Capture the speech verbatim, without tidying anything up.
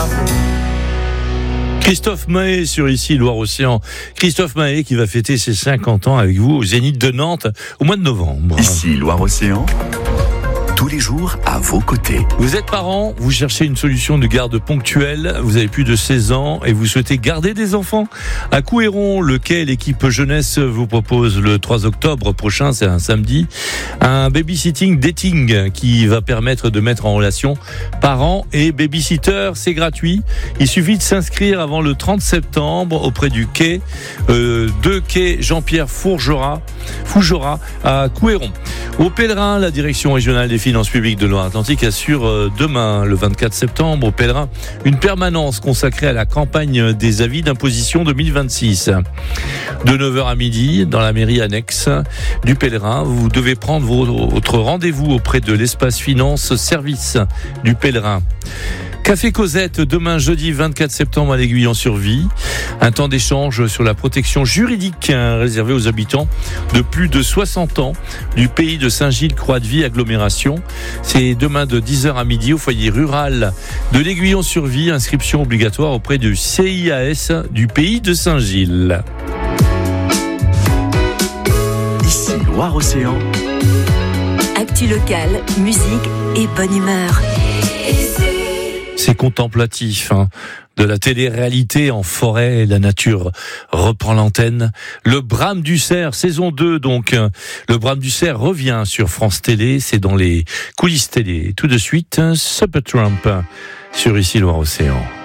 Christophe Mahé sur Ici Loire-Océan. Christophe Mahé qui va fêter ses cinquante ans avec vous au Zénith de Nantes au mois de novembre. Ici Loire-Océan, tous les jours à vos côtés. Vous êtes parent, vous cherchez une solution de garde ponctuelle, vous avez plus de seize ans et vous souhaitez garder des enfants. À Couëron, le quai, l'équipe jeunesse vous propose le trois octobre prochain, c'est un samedi, un babysitting dating qui va permettre de mettre en relation parents et babysitter. C'est gratuit. Il suffit de s'inscrire avant le trente septembre auprès du quai, euh, deux quai Jean-Pierre Fourgerat, Fougerat à Couëron. Au Pèlerin, la direction régionale des finances publiques de Loire-Atlantique assure demain, le vingt-quatre septembre, au Pèlerin, une permanence consacrée à la campagne des avis d'imposition deux mille vingt-six. De neuf heures à midi, dans la mairie annexe du Pèlerin, vous devez prendre votre rendez-vous auprès de l'espace finance service du Pèlerin. Café Cosette, demain jeudi vingt-quatre septembre à l'Aiguillon-sur-Vie. Un temps d'échange sur la protection juridique hein, réservé aux habitants de plus de soixante ans du pays de Saint-Gilles-Croix-de-Vie agglomération. C'est demain de dix heures à midi au foyer rural de l'Aiguillon-sur-Vie. Inscription obligatoire auprès du C I A S du pays de Saint-Gilles. Ici Loire-Océan. Actu locale, musique et bonne humeur. C'est contemplatif, hein. De la télé-réalité en forêt, la nature reprend l'antenne. Le Brame du Cerf, saison deux donc. Le Brame du Cerf revient sur France Télé, c'est dans les coulisses télé. Tout de suite, Supertramp sur Ici Loire-Océan.